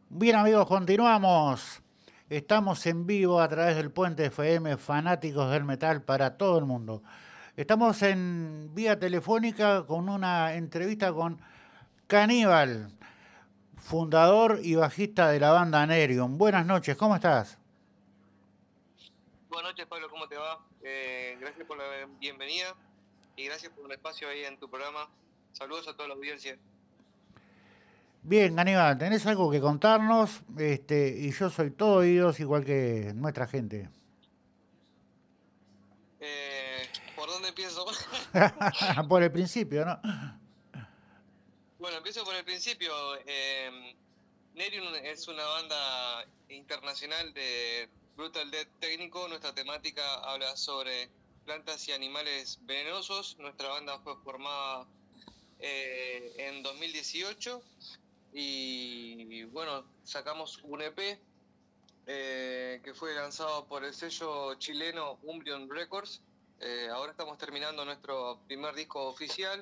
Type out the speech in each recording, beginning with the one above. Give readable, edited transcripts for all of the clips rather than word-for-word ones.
Bien amigos, continuamos. Estamos en vivo a través del Puente FM, fanáticos del metal para todo el mundo. Estamos en vía telefónica con una entrevista con Caníbal, fundador y bajista de la banda Anerion. Buenas noches, ¿cómo estás? Buenas noches, Pablo, ¿cómo te va? Gracias por la bienvenida y gracias por el espacio ahí en tu programa. Saludos a toda la audiencia. Bien, Caníbal, ¿tenés algo que contarnos? Y yo soy todo oídos, igual que nuestra gente. ¿Por dónde empiezo? Por el principio, ¿no? Bueno, empiezo por el principio. Nerium es una banda internacional de Brutal Death técnico. Nuestra temática habla sobre plantas y animales venenosos. Nuestra banda fue formada en 2018 y bueno, sacamos un EP que fue lanzado por el sello chileno Umbrion Records. Ahora estamos terminando nuestro primer disco oficial.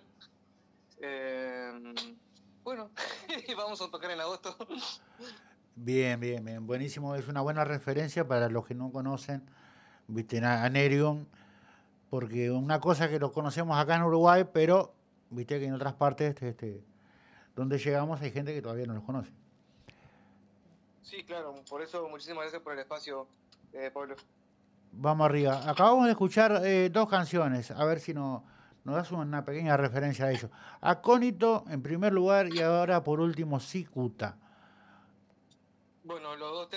Bueno, vamos a tocar en agosto. Bien, bien, bien. Buenísimo. Es una buena referencia para los que no conocen, viste, a Nerium, porque una cosa que lo conocemos acá en Uruguay, pero viste que en otras partes donde llegamos hay gente que todavía no los conoce. Sí, claro, por eso muchísimas gracias por el espacio, Pablo. Vamos arriba. Acabamos de escuchar dos canciones, a ver si nos das una pequeña referencia a ello. Acónito en primer lugar y ahora por último Cicuta. Bueno,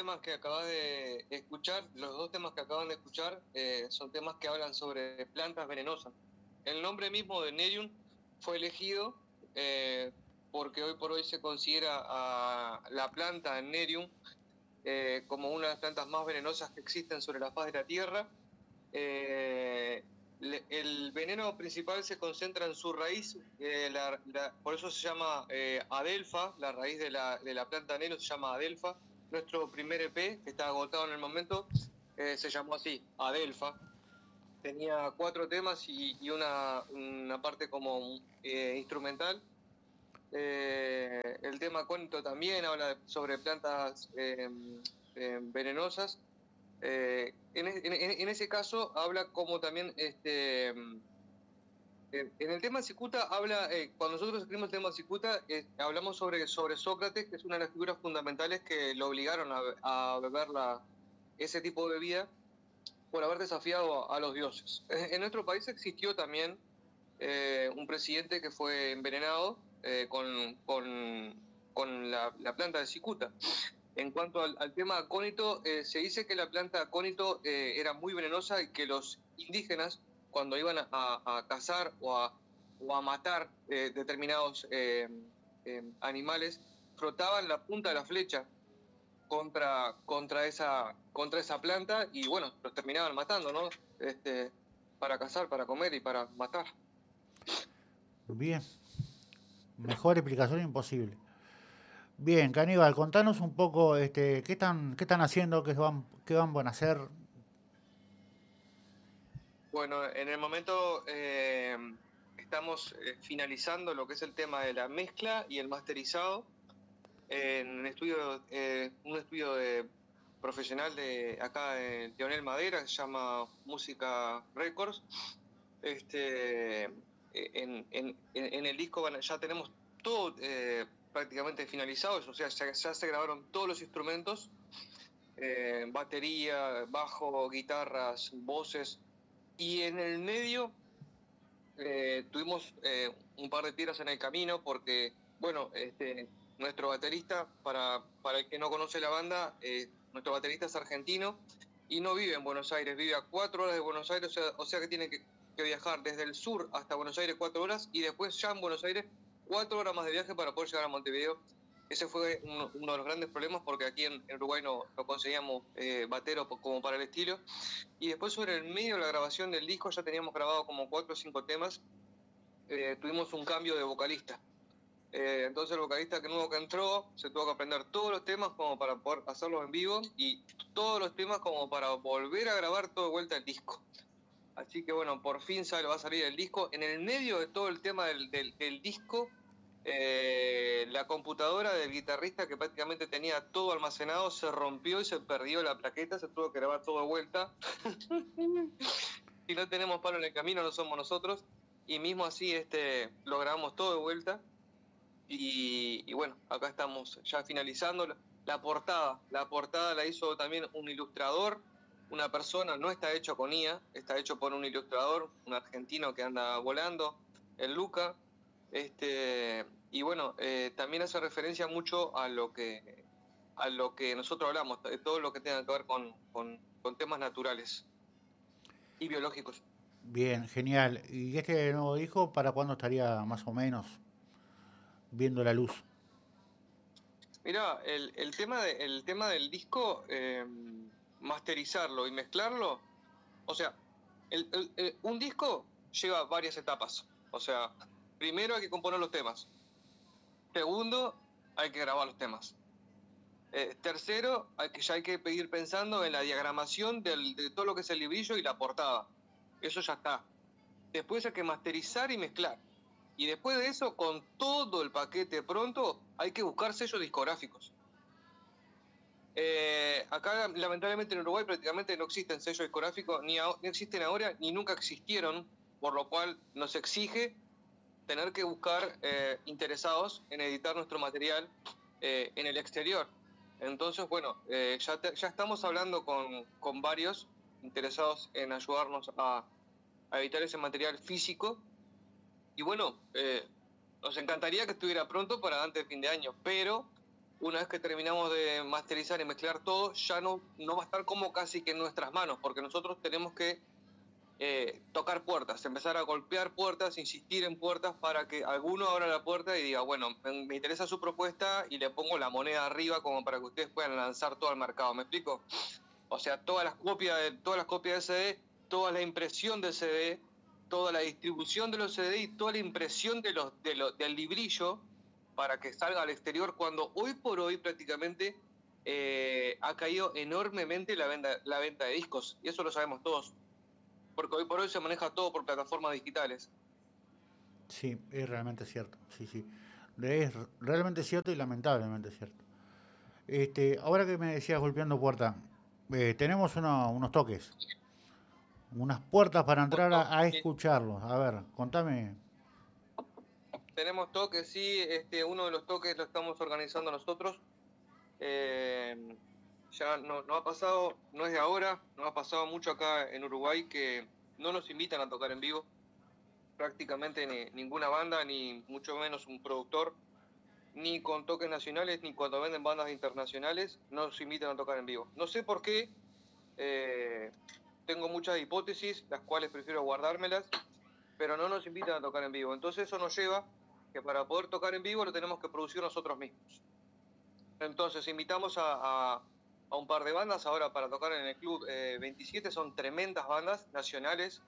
los dos temas que acaban de escuchar son temas que hablan sobre plantas venenosas. El nombre mismo de Nerium fue elegido porque hoy por hoy se considera a la planta Nerium como una de las plantas más venenosas que existen sobre la faz de la Tierra. El veneno principal se concentra en su raíz, por eso se llama adelfa, la raíz de la planta Nerium se llama adelfa. Nuestro primer EP, que está agotado en el momento, se llamó así, Adelfa. Tenía 4 temas y una parte como instrumental. El tema Acónito también habla sobre plantas venenosas. En ese caso habla como también en el tema Cicuta habla, cuando nosotros escribimos el tema Cicuta, hablamos sobre Sócrates, que es una de las figuras fundamentales que lo obligaron a beber ese tipo de bebida por haber desafiado a los dioses. En nuestro país existió también un presidente que fue envenenado con la planta de cicuta. En cuanto al tema acónito, se dice que la planta acónito era muy venenosa y que los indígenas, cuando iban a cazar o a matar determinados animales, frotaban la punta de la flecha contra esa planta y bueno, los terminaban matando, ¿no? Para cazar, para comer y para matar. Bien, mejor explicación imposible. Bien, Caníbal, contanos un poco qué están haciendo, qué van a hacer. Bueno, en el momento estamos finalizando lo que es el tema de la mezcla y el masterizado en un estudio profesional de acá de Leonel Madera, que se llama Música Records. En el disco ya tenemos todo prácticamente finalizado, o sea, ya se grabaron todos los instrumentos, batería, bajo, guitarras, voces, y en el medio tuvimos un par de piedras en el camino porque, bueno, nuestro baterista, para el que no conoce la banda, nuestro baterista es argentino y no vive en Buenos Aires, vive a 4 horas de Buenos Aires, o sea que tiene que viajar desde el sur hasta Buenos Aires 4 horas y después ya en Buenos Aires 4 horas más de viaje para poder llegar a Montevideo. Ese fue uno de los grandes problemas porque aquí en Uruguay no conseguíamos batero como para el estilo. Y después sobre el medio de la grabación del disco ya teníamos grabado como 4 o 5 temas. Tuvimos un cambio de vocalista. Entonces el vocalista nuevo que entró se tuvo que aprender todos los temas como para poder hacerlos en vivo y todos los temas como para volver a grabar todo de vuelta el disco. Así que bueno, por fin va a salir el disco. En el medio de todo el tema del disco La computadora del guitarrista, que prácticamente tenía todo almacenado, se rompió y se perdió la plaqueta, se tuvo que grabar todo de vuelta. Si no tenemos palo en el camino, no somos nosotros. Y mismo así lo grabamos todo de vuelta. Y bueno, acá estamos ya finalizando. La portada la hizo también un ilustrador, una persona, no está hecho con IA, está hecho por un ilustrador, un argentino que anda volando, el Luca. Y bueno, también hace referencia mucho a lo que nosotros hablamos, todo lo que tenga que ver con temas naturales y biológicos. Bien, genial. ¿Y este nuevo disco para cuándo estaría más o menos viendo la luz? Mirá, el tema del disco, masterizarlo y mezclarlo, o sea, un disco lleva varias etapas. O sea, primero hay que componer los temas. Segundo, hay que grabar los temas. Tercero, ya hay que ir pensando en la diagramación de todo lo que es el librillo y la portada. Eso ya está. Después hay que masterizar y mezclar. Y después de eso, con todo el paquete pronto, hay que buscar sellos discográficos. Acá, lamentablemente, en Uruguay prácticamente no existen sellos discográficos, no existen ahora, ni nunca existieron, por lo cual nos exige tener que buscar interesados en editar nuestro material en el exterior. Entonces, bueno, ya estamos hablando con varios interesados en ayudarnos a editar ese material físico. Y bueno, nos encantaría que estuviera pronto para antes de fin de año, pero una vez que terminamos de masterizar y mezclar todo, ya no va a estar como casi que en nuestras manos, porque nosotros tenemos que tocar puertas, empezar a golpear puertas, insistir en puertas para que alguno abra la puerta y diga, bueno, me interesa su propuesta y le pongo la moneda arriba como para que ustedes puedan lanzar todo al mercado. ¿Me explico? O sea, todas las copias de CD, toda la impresión de CD, toda la distribución de los CD y toda la impresión del librillo para que salga al exterior, cuando hoy por hoy prácticamente ha caído enormemente la venta de discos, y eso lo sabemos todos, porque hoy por hoy se maneja todo por plataformas digitales. Sí, es realmente cierto. Sí, sí. Es realmente cierto y lamentablemente cierto. Ahora que me decías golpeando puerta, tenemos unos toques, unas puertas para entrar a escucharlos. A ver, contame. Tenemos toques, sí, uno de los toques lo estamos organizando nosotros. Ya no ha pasado, no es de ahora, no ha pasado mucho acá en Uruguay que no nos invitan a tocar en vivo, prácticamente ninguna banda, ni mucho menos un productor, ni con toques nacionales, ni cuando venden bandas internacionales, nos invitan a tocar en vivo. No sé por qué, tengo muchas hipótesis, las cuales prefiero guardármelas, pero no nos invitan a tocar en vivo. Entonces eso nos lleva que para poder tocar en vivo lo tenemos que producir nosotros mismos. Entonces invitamos a un par de bandas ahora para tocar en el Club 27, son tremendas bandas nacionales,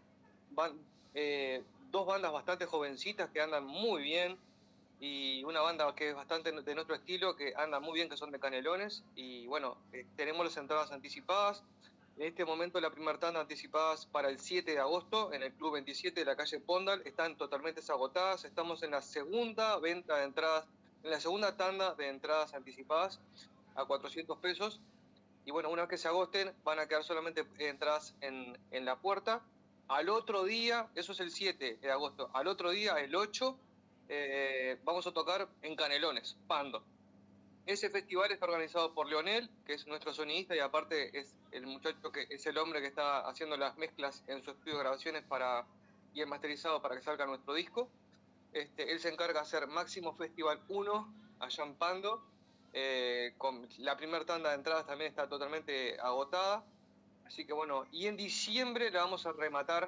dos bandas bastante jovencitas que andan muy bien, y una banda que es bastante de nuestro estilo, que anda muy bien, que son de Canelones. Y bueno, tenemos las entradas anticipadas. En este momento la primera tanda anticipadas para el 7 de agosto en el Club 27 de la calle Pondal están totalmente agotadas. Estamos en la segunda venta de entradas, en la segunda tanda de entradas anticipadas a 400 pesos. Y bueno, una vez que se agoten, van a quedar solamente entradas en la puerta. Al otro día, eso es el 7 de agosto, al otro día, el 8, vamos a tocar en Canelones, Pando. Ese festival está organizado por Leonel, que es nuestro sonidista y aparte es el muchacho que es el hombre que está haciendo las mezclas en su estudio de grabaciones y el masterizado para que salga nuestro disco. Él se encarga de hacer Máximo Festival 1 allá en Pando. Con la primera tanda de entradas también está totalmente agotada. Así que bueno, y en diciembre la vamos a rematar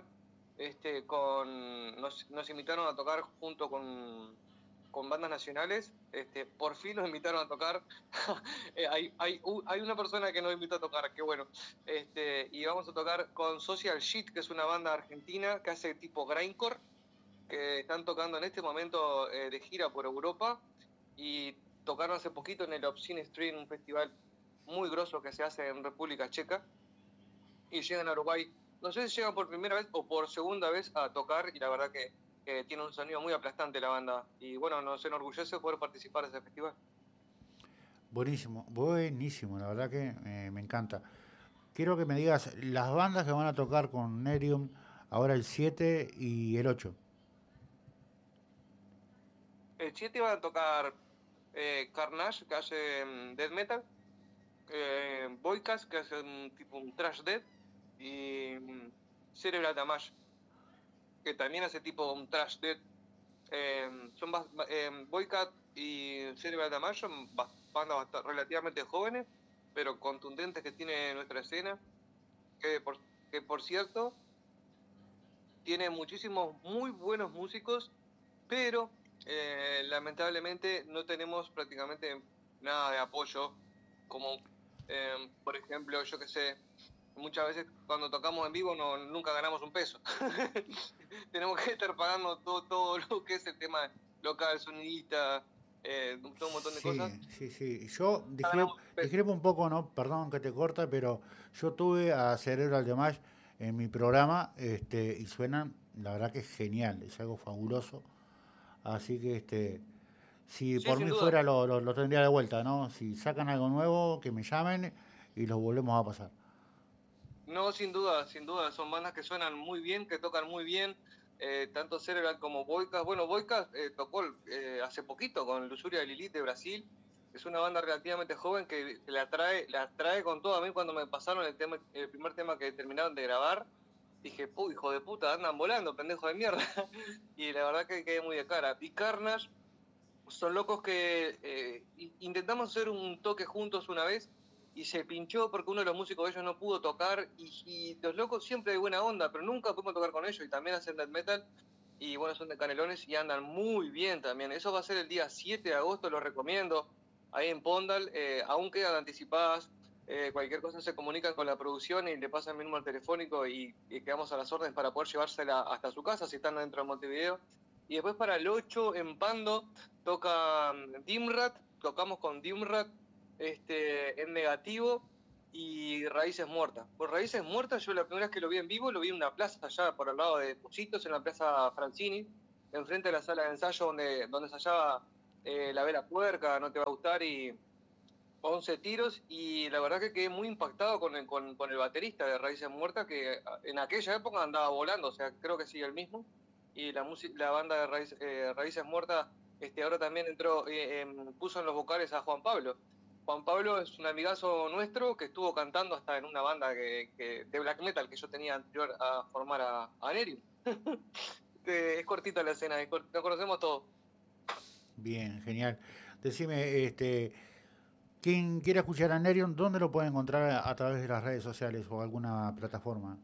nos invitaron a tocar junto con bandas nacionales. Por fin nos invitaron a tocar. Hay una persona que nos invitó a tocar, qué bueno. Y vamos a tocar con Social Shit, que es una banda argentina que hace tipo grindcore, que están tocando en este momento de gira por Europa, y tocaron hace poquito en el Obscene Street, un festival muy grosso que se hace en República Checa, y llegan a Uruguay. No sé si llegan por primera vez o por segunda vez a tocar, y la verdad que tiene un sonido muy aplastante la banda. Y bueno, nos enorgullece poder participar de ese festival. Buenísimo, buenísimo, la verdad que me encanta. Quiero que me digas las bandas que van a tocar con Nerium ahora el 7 y el 8. El 7 va a tocar Carnage, que hace death metal, Boycast, que hace tipo un thrash death, y Cerebral Damage, que también hace tipo un thrash death. Son Boycat y Cerebral Damage son bandas relativamente jóvenes, pero contundentes que tiene nuestra escena, que por cierto tiene muchísimos muy buenos músicos, pero lamentablemente no tenemos prácticamente nada de apoyo, como por ejemplo, yo que sé, muchas veces cuando tocamos en vivo nunca ganamos un peso. Tenemos que estar pagando todo lo que es el tema local, sonidista, todo un montón de cosas. Sí, sí, sí. Yo Ganamos peso. discrepo un poco, ¿no? Perdón que te corta, pero yo tuve a Cerebral Damage en mi programa y suenan, la verdad que es genial, es algo fabuloso. Así que si Sí, por sin mí duda. fuera lo tendría de vuelta, ¿no? Si sacan algo nuevo, que me llamen y los volvemos a pasar. No, sin duda, sin duda. Son bandas que suenan muy bien, que tocan muy bien. Tanto Cerebral como Boicas. Bueno, Boicas tocó hace poquito con Luxuria de Lilith de Brasil. Es una banda relativamente joven que la trae con todo. A mí cuando me pasaron el primer tema que terminaron de grabar, dije, hijo de puta, andan volando, pendejo de mierda. Y la verdad que quedé muy de cara. Y Carnage son locos que intentamos hacer un toque juntos una vez y se pinchó porque uno de los músicos de ellos no pudo tocar y los locos siempre de buena onda, pero nunca pudimos tocar con ellos y también hacen death metal y bueno, son de Canelones y andan muy bien también. Eso va a ser el día 7 de agosto, lo recomiendo, ahí en Pondal, aún quedan anticipadas. Cualquier cosa se comunican con la producción y le pasan mi número telefónico y quedamos a las órdenes para poder llevársela hasta su casa si están dentro de Montevideo. Y después para el 8 en Pando toca Dimrat, tocamos con Dimrat en negativo y Raíces Muertas. Por Raíces Muertas yo la primera vez que lo vi en vivo lo vi en una plaza allá por el lado de Positos, en la plaza Francini, enfrente de la sala de ensayo donde ensayaba La Vela Puerca, No Te Va a Gustar y 11 tiros, y la verdad que quedé muy impactado con el baterista de Raíces Muertas, que en aquella época andaba volando, o sea, creo que sigue el mismo, y la banda de Raíces Muertas ahora también puso en los vocales a Juan Pablo. Juan Pablo es un amigazo nuestro que estuvo cantando hasta en una banda de black metal que yo tenía anterior a formar a Nerium. Es cortita la escena, nos conocemos todos. Bien, genial. Decime, quien quiera escuchar a Nerium, ¿dónde lo puede encontrar a través de las redes sociales o alguna plataforma?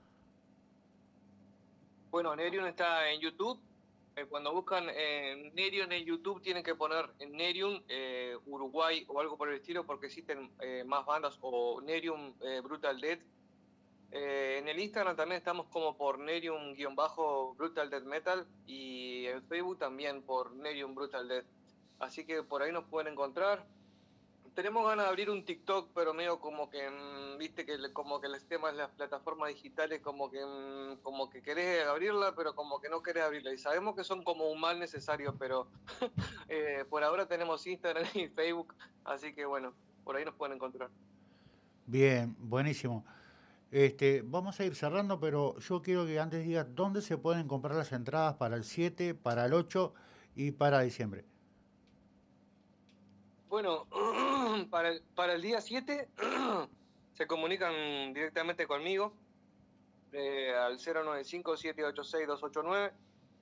Bueno, Nerium está en YouTube. Cuando buscan Nerium en YouTube tienen que poner Nerium Uruguay o algo por el estilo porque existen más bandas o Nerium Brutal Death. En el Instagram también estamos como por Nerium-Brutal Death Metal y en Facebook también por Nerium Brutal Death. Así que por ahí nos pueden encontrar. Tenemos ganas de abrir un TikTok, pero medio como que, viste, como que el tema de las plataformas digitales, como que querés abrirla, pero como que no querés abrirla. Y sabemos que son como un mal necesario, pero por ahora tenemos Instagram y Facebook, así que bueno, por ahí nos pueden encontrar. Bien, buenísimo. Vamos a ir cerrando, pero yo quiero que antes digas dónde se pueden comprar las entradas para el 7, para el 8 y para diciembre. Bueno, para el día 7 se comunican directamente conmigo al 095-786-289.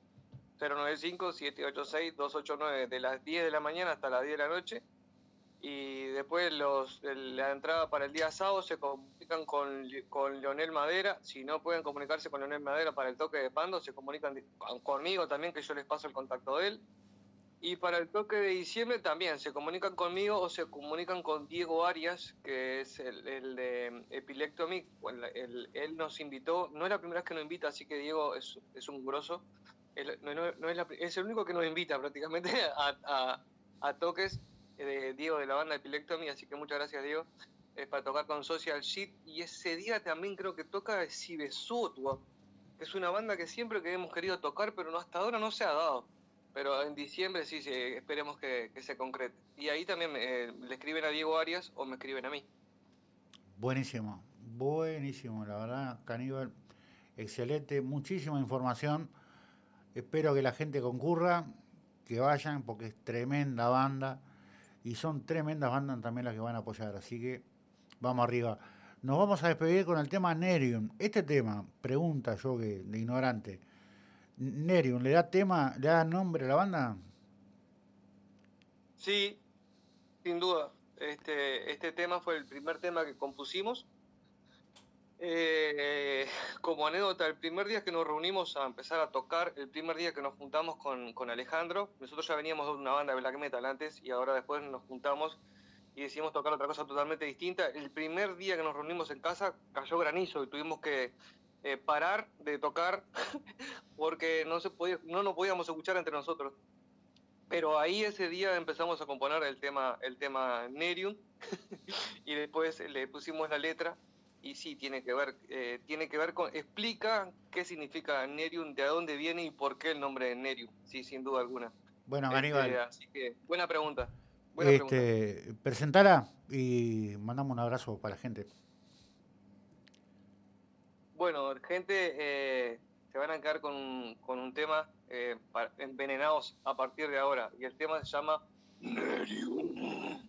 095-786-289 de las 10 de la mañana hasta las 10 de la noche. Y después la entrada para el día sábado se comunican con Leonel Madera. Si no pueden comunicarse con Leonel Madera para el toque de Pando, se comunican conmigo también, que yo les paso el contacto de él. Y para el toque de diciembre también se comunican conmigo o se comunican con Diego Arias, que es el de Epilectomy. Él nos invitó, no es la primera vez que nos invita, así que Diego es un grosso. Es el único que nos invita prácticamente a toques de Diego de la banda Epilectomy, así que muchas gracias, Diego, para tocar con Social Shit. Y ese día también creo que toca Cibesutua. que es una banda que siempre que hemos querido tocar, pero hasta ahora no se ha dado. Pero en diciembre sí, esperemos que se concrete. Y ahí también le escriben a Diego Arias o me escriben a mí. Buenísimo, buenísimo, la verdad, Caníbal, excelente, muchísima información. Espero que la gente concurra, que vayan, porque es tremenda banda y son tremendas bandas también las que van a apoyar. Así que vamos arriba. Nos vamos a despedir con el tema Nerium. Este tema, pregunta yo que de ignorante, Nerium, le da nombre a la banda? Sí, sin duda. Este tema fue el primer tema que compusimos. Como anécdota, el primer día que nos reunimos a empezar a tocar, el primer día que nos juntamos con Alejandro, nosotros ya veníamos de una banda de black metal antes y ahora después nos juntamos y decidimos tocar otra cosa totalmente distinta. El primer día que nos reunimos en casa cayó granizo y tuvimos que parar de tocar porque no nos podíamos escuchar entre nosotros. Pero ahí ese día empezamos a componer el tema Nerium y después le pusimos la letra y sí, tiene que ver con, explica qué significa Nerium, de dónde viene y por qué el nombre de Nerium, sí, sin duda alguna. Bueno, Caníbal, Así que, buena pregunta, buena pregunta. presentala y mandamos un abrazo para la gente. Bueno, gente, se van a quedar con un tema envenenados a partir de ahora y el tema se llama Nerium.